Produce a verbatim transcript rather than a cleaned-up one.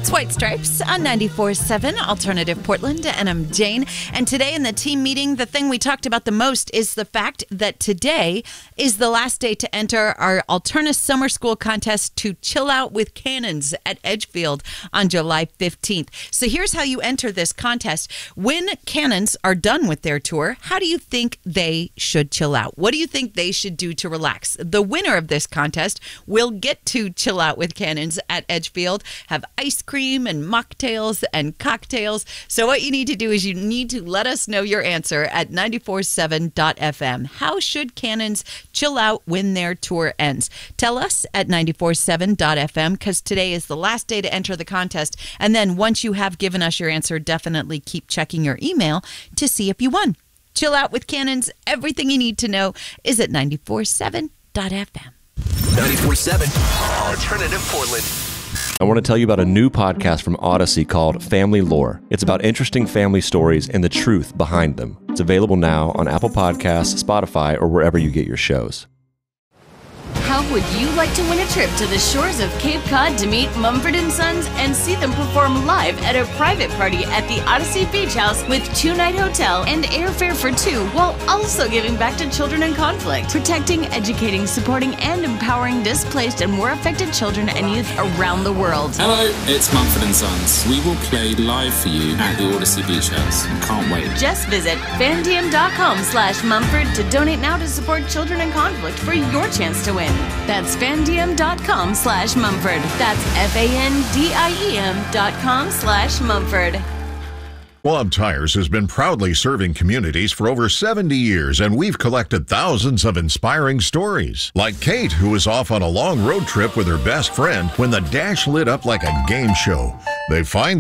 It's White Stripes on ninety-four point seven Alternative Portland, and I'm Jane. And today in the team meeting, the thing we talked about the most is the fact that today is the last day to enter our Alterna Summer School contest to chill out with cannons at Edgefield on July fifteenth. So here's how you enter this contest. When cannons are done with their tour, how do you think they should chill out? What do you think they should do to relax? The winner of this contest will get to chill out with cannons at Edgefield, have ice cream and mocktails and cocktails. So what you need to do is you need to let us know your answer at ninety-four point seven F M. How should cannons chill out when their tour ends? Tell us at ninety-four point seven F M, because today is the last day to enter the contest. And then once you have given us your answer, definitely keep checking your email to see if you won. Chill out with cannons. Everything you need to know is at ninety-four point seven F M. ninety-four point seven Alternative Portland. I want to tell you about a new podcast from Odyssey called Family Lore. It's about interesting family stories and the truth behind them. It's available now on Apple Podcasts, Spotify, or wherever you get your shows. How would you like to win a trip to the shores of Cape Cod to meet Mumford and Sons and see them perform live at a private party at the Odyssey Beach House with two-night hotel and airfare for two, while also giving back to children in conflict, protecting, educating, supporting, and empowering displaced and war affected children and youth around the world? Hello, it's Mumford and Sons. We will play live for you at the Odyssey Beach House. Can't wait. Just visit fandm.com slash Mumford to donate now to support children in conflict for your chance to win. That's fandm.com slash Mumford. That's F-A-N-D-I-E-M dot com slash Mumford. Schwab Tires has been proudly serving communities for over seventy years, and we've collected thousands of inspiring stories. Like Kate, who was off on a long road trip with her best friend when the dash lit up like a game show. They find